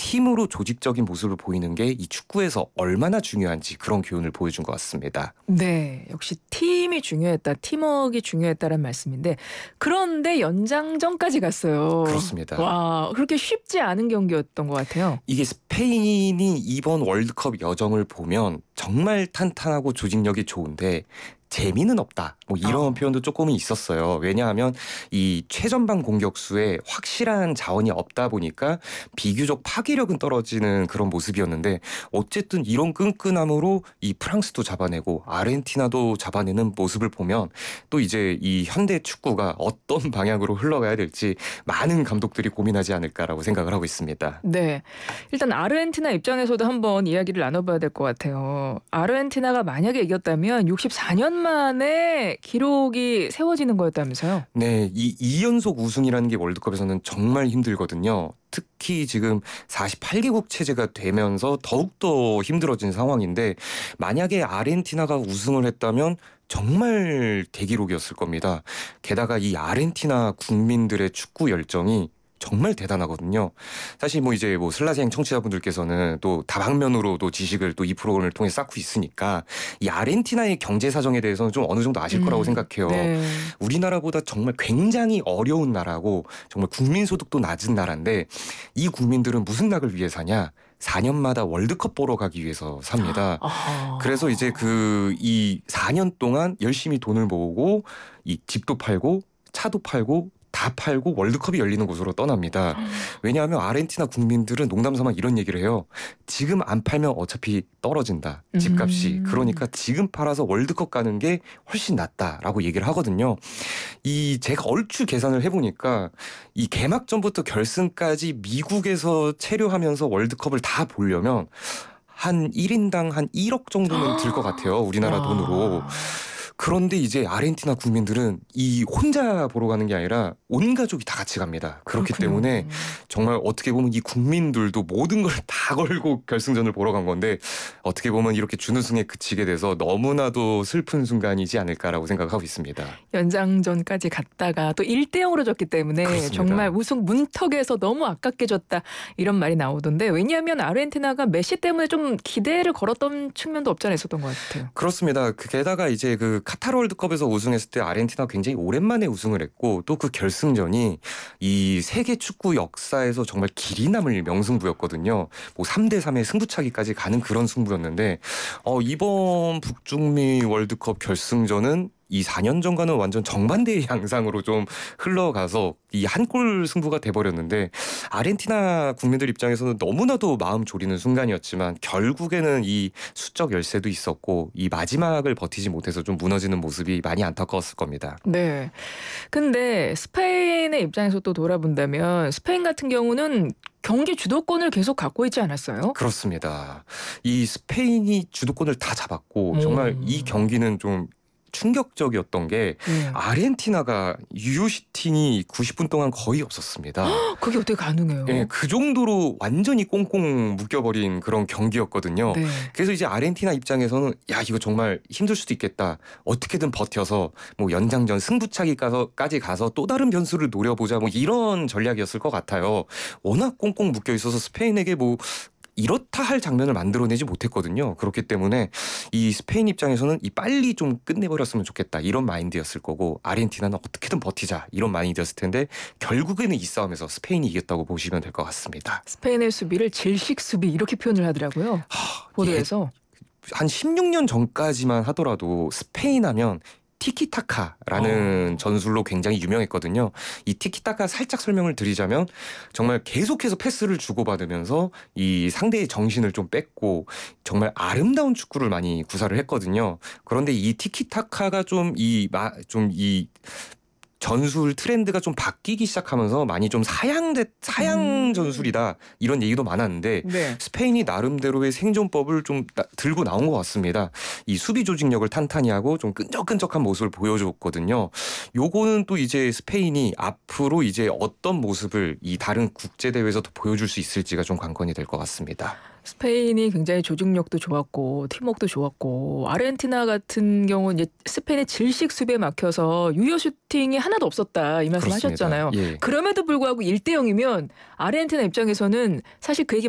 팀으로 조직적인 모습을 보이는 게 이 축구에서 얼마나 중요한지 그런 교훈을 보여준 것 같습니다. 네, 역시 팀이 중요했다, 팀워크가 중요했다는 말씀인데 그런데 연장전까지 갔어요. 그렇습니다. 와, 그렇게 쉽지 않은 경기였던 것 같아요. 이게 스페인이 이번 월드컵 여정을 보면 정말 탄탄하고 조직력이 좋은데 재미는 없다. 뭐 이런 표현도 조금은 있었어요. 왜냐하면 이 최전방 공격수에 확실한 자원이 없다 보니까 비교적 파괴력은 떨어지는 그런 모습이었는데 어쨌든 이런 끈끈함으로 이 프랑스도 잡아내고 아르헨티나도 잡아내는 모습을 보면 또 이제 이 현대 축구가 어떤 방향으로 흘러가야 될지 많은 감독들이 고민하지 않을까라고 생각을 하고 있습니다. 네, 일단 아르헨티나 입장에서도 한번 이야기를 나눠봐야 될 것 같아요. 아르헨티나가 만약에 이겼다면 64년 만에 기록이 세워지는 거였다면서요? 네, 이 2연속 우승이라는 게 월드컵에서는 정말 힘들거든요. 특히 지금 48개국 체제가 되면서 더욱더 힘들어진 상황인데 만약에 아르헨티나가 우승을 했다면 정말 대기록이었을 겁니다. 게다가 이 아르헨티나 국민들의 축구 열정이 정말 대단하거든요. 사실 뭐 이제 뭐 슬라시행 청취자분들께서는 또 다방면으로 또 지식을 또 이 프로그램을 통해 쌓고 있으니까 이 아르헨티나의 경제 사정에 대해서는 좀 어느 정도 아실 거라고 생각해요. 네. 우리나라보다 정말 굉장히 어려운 나라고 정말 국민소득도 낮은 나라인데 이 국민들은 무슨 낙을 위해 사냐? 4년마다 월드컵 보러 가기 위해서 삽니다. 그래서 이제 이 4년 동안 열심히 돈을 모으고 이 집도 팔고 차도 팔고 다 팔고 월드컵이 열리는 곳으로 떠납니다. 왜냐하면 아르헨티나 국민들은 농담삼아 이런 얘기를 해요. 지금 안 팔면 어차피 떨어진다. 집값이. 그러니까 지금 팔아서 월드컵 가는 게 훨씬 낫다라고 얘기를 하거든요. 제가 얼추 계산을 해보니까 이 개막전부터 결승까지 미국에서 체류하면서 월드컵을 다 보려면 한 1인당 한 1억 정도는 들 것 같아요. 우리나라 돈으로. 그런데 이제 아르헨티나 국민들은 이 혼자 보러 가는 게 아니라 온 가족이 다 같이 갑니다. 그렇기 그렇군요. 때문에 정말 어떻게 보면 이 국민들도 모든 걸 다 걸고 결승전을 보러 간 건데 어떻게 보면 이렇게 준우승에 그치게 돼서 너무나도 슬픈 순간이지 않을까라고 생각하고 있습니다. 연장전까지 갔다가 또 1대0으로 졌기 때문에 그렇습니다. 정말 우승 문턱에서 너무 아깝게 졌다 이런 말이 나오던데 왜냐하면 아르헨티나가 메시 때문에 좀 기대를 걸었던 측면도 없지 않아 있었던 것 같아요. 그렇습니다. 게다가 이제 카타르 월드컵에서 우승했을 때 아르헨티나가 굉장히 오랜만에 우승을 했고 또 그 결승전이 이 세계 축구 역사에서 정말 길이 남을 명승부였거든요. 뭐 3대3의 승부차기까지 가는 그런 승부였는데 이번 북중미 월드컵 결승전은 이 4년 전과는 완전 정반대의 양상으로 좀 흘러가서 이 한 골 승부가 돼버렸는데 아르헨티나 국민들 입장에서는 너무나도 마음 졸이는 순간이었지만 결국에는 이 수적 열세도 있었고 이 마지막을 버티지 못해서 좀 무너지는 모습이 많이 안타까웠을 겁니다. 네. 근데 스페인의 입장에서 또 돌아본다면 스페인 같은 경우는 경기 주도권을 계속 갖고 있지 않았어요? 그렇습니다. 이 스페인이 주도권을 다 잡았고 정말 이 경기는 좀 충격적이었던 게 네. 아르헨티나가 유효 슈팅이 90분 동안 거의 없었습니다. 그게 어떻게 가능해요? 예, 그 정도로 완전히 꽁꽁 묶여버린 그런 경기였거든요. 네. 그래서 이제 아르헨티나 입장에서는 야 이거 정말 힘들 수도 있겠다. 어떻게든 버텨서 뭐 연장전 승부차기까지 가서 또 다른 변수를 노려보자 뭐 이런 전략이었을 것 같아요. 워낙 꽁꽁 묶여 있어서 스페인에게 뭐 이렇다 할 장면을 만들어내지 못했거든요. 그렇기 때문에 이 스페인 입장에서는 이 빨리 좀 끝내버렸으면 좋겠다 이런 마인드였을 거고 아르헨티나는 어떻게든 버티자 이런 마인드였을 텐데 결국에는 이 싸움에서 스페인이 이겼다고 보시면 될 것 같습니다. 스페인의 수비를 질식 수비 이렇게 표현을 하더라고요. 보도에서. 한 16년 전까지만 하더라도 스페인 하면 티키타카라는 전술로 굉장히 유명했거든요. 이 티키타카 살짝 설명을 드리자면 정말 계속해서 패스를 주고받으면서 이 상대의 정신을 좀 뺐고 정말 아름다운 축구를 많이 구사를 했거든요. 그런데 이 티키타카가 좀 이 전술 트렌드가 좀 바뀌기 시작하면서 많이 좀 사양 전술이다 이런 얘기도 많았는데 네. 스페인이 나름대로의 생존법을 좀 들고 나온 것 같습니다. 이 수비 조직력을 탄탄히 하고 좀 끈적끈적한 모습을 보여줬거든요. 요거는 또 이제 스페인이 앞으로 이제 어떤 모습을 이 다른 국제 대회에서도 보여줄 수 있을지가 좀 관건이 될 것 같습니다. 스페인이 굉장히 조직력도 좋았고 팀워크도 좋았고 아르헨티나 같은 경우는 이제 스페인의 질식 수비에 막혀서 유효 슈팅이 하나도 없었다 이 말씀 그렇습니다. 하셨잖아요. 예. 그럼에도 불구하고 1대0이면 아르헨티나 입장에서는 사실 그 얘기